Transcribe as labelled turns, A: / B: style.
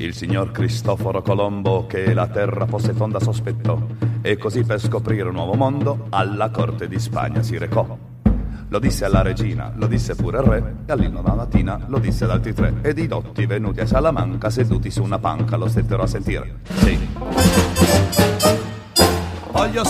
A: Il signor Cristoforo Colombo, che la terra fosse tonda, sospettò, e così per scoprire un nuovo mondo alla corte di Spagna si recò. Lo disse alla regina, lo disse pure al re, e all'inno una mattina lo disse ad altri tre, ed i dotti venuti a Salamanca seduti su una panca lo stettero a sentire. Sì. Voglio